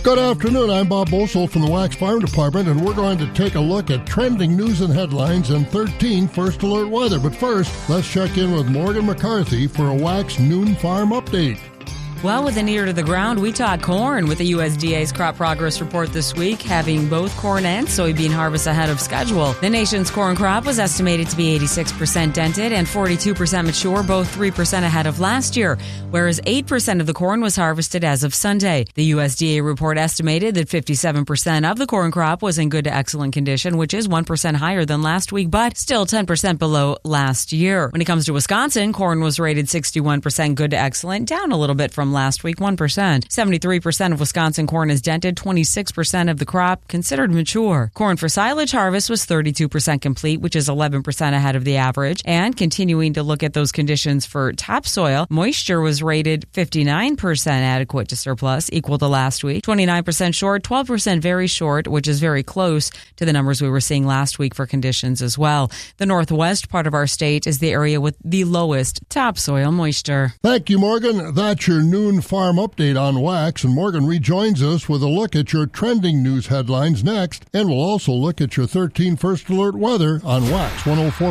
Good afternoon, I'm Bob Bosold from the Wax Farm Department, and we're going to take a look at trending news and headlines and 13 First Alert weather. But first, let's check in with Morgan McCarthy for a Wax Noon Farm update. Well, with an ear to the ground, we talk corn with the USDA's crop progress report this week, having both corn and soybean harvests ahead of schedule. The nation's corn crop was estimated to be 86% dented and 42% mature, both 3% ahead of last year, whereas 8% of the corn was harvested as of Sunday. The USDA report estimated that 57% of the corn crop was in good to excellent condition, which is 1% higher than last week, but still 10% below last year. When it comes to Wisconsin, corn was rated 61% good to excellent, down a little bit from last week, 1%. 73% of Wisconsin corn is dented, 26% of the crop considered mature. Corn for silage harvest was 32% complete, which is 11% ahead of the average. And continuing to look at those conditions for topsoil, moisture was rated 59% adequate to surplus, equal to last week, 29% short, 12% very short, which is very close to the numbers we were seeing last week for conditions as well. The northwest part of our state is the area with the lowest topsoil moisture. Thank you, Morgan. That's your noon farm update on Wax, and Morgan rejoins us with a look at your trending news headlines next, and we'll also look at your 13 First Alert weather on Wax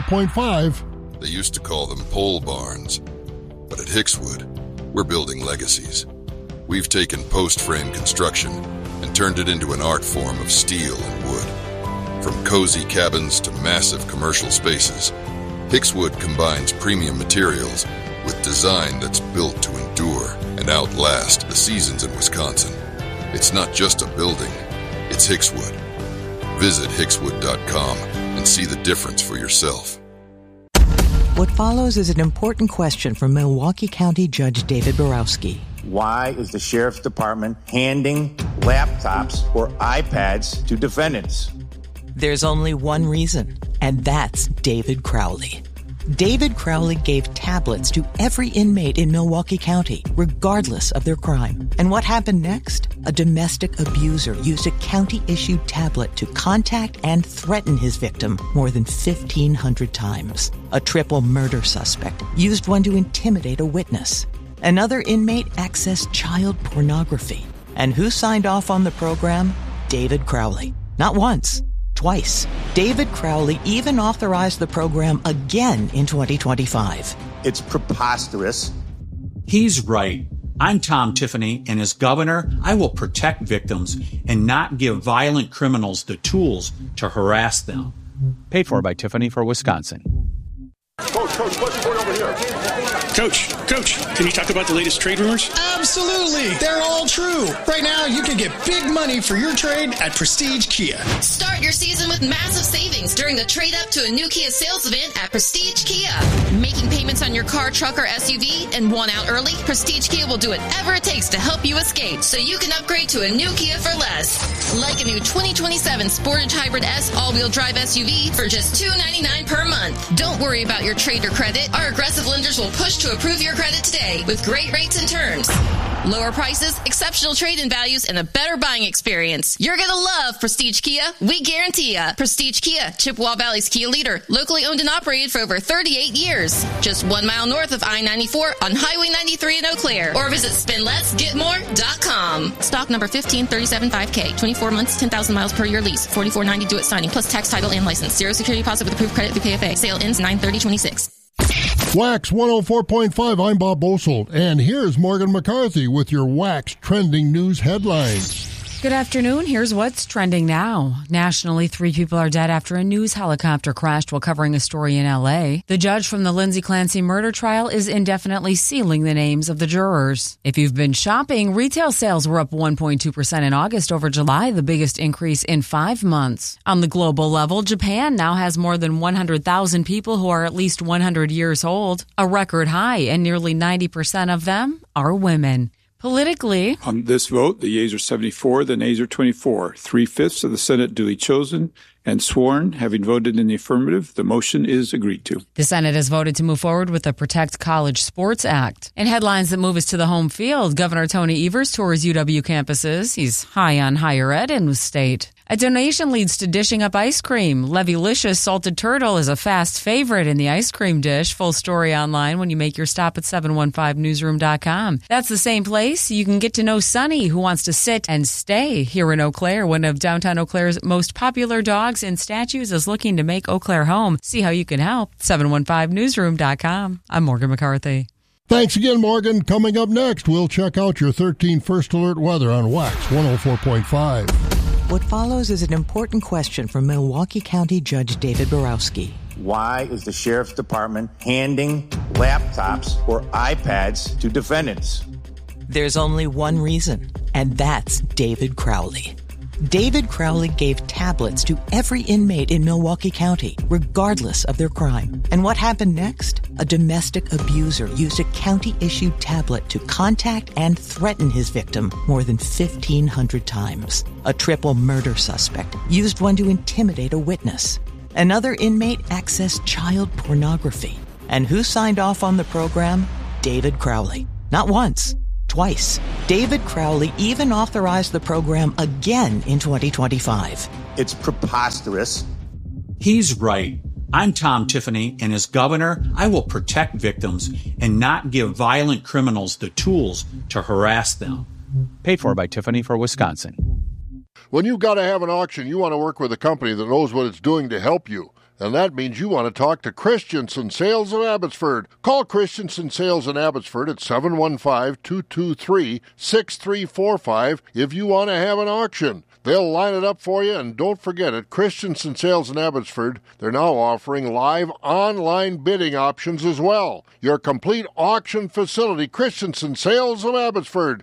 104.5. They used to call them pole barns, but at Hickswood, we're building legacies. We've taken post-frame construction and turned it into an art form of steel and wood. From cozy cabins to massive commercial spaces, Hickswood combines premium materials with design that's built to endure and outlast the seasons in Wisconsin. It's not just a building, it's Hickswood. Visit hickswood.com and see the difference for yourself. What follows is an important question from Milwaukee County Judge David Borowski. Why is the Sheriff's Department handing laptops or iPads to defendants? There's only one reason, and that's David Crowley. David Crowley gave tablets to every inmate in Milwaukee County, regardless of their crime. And what happened next? A domestic abuser used a county-issued tablet to contact and threaten his victim more than 1,500 times. A triple murder suspect used one to intimidate a witness. Another inmate accessed child pornography. And who signed off on the program? David Crowley. Not once. Twice. David Crowley even authorized the program again in 2025. It's preposterous. He's right. I'm Tom Tiffany, and as governor, I will protect victims and not give violent criminals the tools to harass them. Paid for by Tiffany for Wisconsin. Coach, what's your board over here? Coach, can you talk about the latest trade rumors? Absolutely. They're all true. Right now, you can get big money for your trade at Prestige Kia. Start your season with massive savings during the trade up to a new Kia sales event at Prestige Kia. Making payments on your car, truck, or SUV and want out early? Prestige Kia will do whatever it takes to help you escape so you can upgrade to a new Kia for less. Like a new 2027 Sportage Hybrid S all-wheel drive SUV for just $299 per month. Don't worry about your trade or credit. Our aggressive lenders will push to approve your credit today with great rates and terms. Lower prices, exceptional trade-in values, and a better buying experience. You're going to love Prestige Kia. We guarantee ya. Prestige Kia, Chippewa Valley's Kia leader. Locally owned and operated for over 38 years. Just 1 mile north of I-94 on Highway 93 in Eau Claire. Or visit spendlessgetmore.com. Stock number 15375K. 24 months, 10,000 miles per year lease. $44.90 due at signing, plus tax, title, and license. Zero security deposit with approved credit through KFA. Sale ends 9/30/26. Wax 104.5, I'm Bob Bosold, and here's Morgan McCarthy with your Wax trending news headlines. Good afternoon. Here's what's trending now. Nationally, 3 people are dead after a news helicopter crashed while covering a story in L.A. The judge from the Lindsay Clancy murder trial is indefinitely sealing the names of the jurors. If you've been shopping, retail sales were up 1.2% in August over July, the biggest increase in 5 months. On the global level, Japan now has more than 100,000 people who are at least 100 years old, a record high, and nearly 90% of them are women. Politically, on this vote, the yeas are 74, the nays are 24. 3/5 of the Senate duly chosen and sworn. Having voted in the affirmative, the motion is agreed to. The Senate has voted to move forward with the Protect College Sports Act. In headlines that move us to the home field, Governor Tony Evers tours UW campuses. He's high on higher ed in the state. A donation leads to dishing up ice cream. Levylicious salted turtle is a fast favorite in the ice cream dish. Full story online when you make your stop at 715newsroom.com. That's the same place you can get to know Sunny, who wants to sit and stay here in Eau Claire. One of downtown Eau Claire's most popular dogs and statues is looking to make Eau Claire home. See how you can help. 715newsroom.com. I'm Morgan McCarthy. Thanks again, Morgan. Coming up next, we'll check out your 13 First Alert weather on Wax 104.5. What follows is an important question from Milwaukee County Judge David Borowski. Why is the Sheriff's Department handing laptops or iPads to defendants? There's only one reason, and that's David Crowley. David Crowley gave tablets to every inmate in Milwaukee County, regardless of their crime. And what happened next? A domestic abuser used a county-issued tablet to contact and threaten his victim more than 1,500 times. A triple murder suspect used one to intimidate a witness. Another inmate accessed child pornography. And who signed off on the program? David Crowley. Not once. Twice. David Crowley even authorized the program again in 2025. It's preposterous. He's right. I'm Tom Tiffany, and as governor, I will protect victims and not give violent criminals the tools to harass them. Paid for by Tiffany for Wisconsin. When you've got to have an auction, you want to work with a company that knows what it's doing to help you. And that means you want to talk to Christensen Sales of Abbotsford. Call Christensen Sales in Abbotsford at 715-223-6345 if you want to have an auction. They'll line it up for you, and don't forget, at Christensen Sales in Abbotsford, they're now offering live online bidding options as well. Your complete auction facility, Christensen Sales of Abbotsford,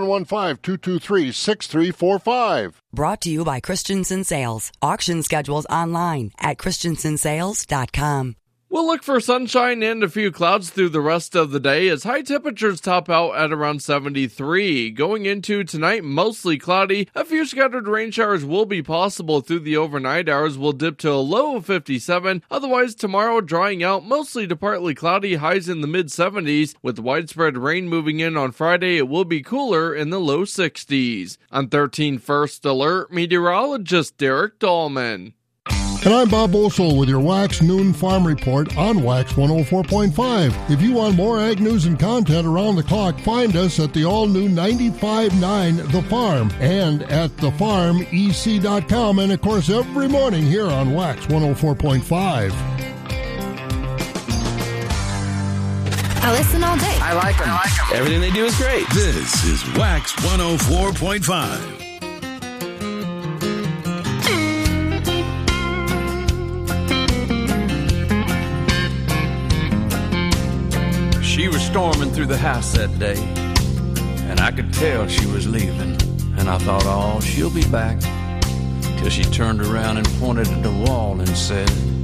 715-223-6345. Brought to you by Christensen Sales. Auction schedules online at christensensales.com. We'll look for sunshine and a few clouds through the rest of the day as high temperatures top out at around 73. Going into tonight, mostly cloudy. A few scattered rain showers will be possible through the overnight hours. We'll dip to a low of 57. Otherwise, tomorrow drying out, mostly to partly cloudy, highs in the mid-70s. With widespread rain moving in on Friday, it will be cooler in the low 60s. On 13 First Alert, meteorologist Derek Dahlman. And I'm Bob Boesel with your Wax Noon Farm Report on Wax 104.5. If you want more ag news and content around the clock, find us at the all-new 95.9 The Farm and at thefarmec.com, and, of course, every morning here on Wax 104.5. I listen all day. I like them. Everything they do is great. This is Wax 104.5. She was storming through the house that day, and I could tell she was leaving. And I thought, oh, she'll be back. Till she turned around and pointed at the wall and said,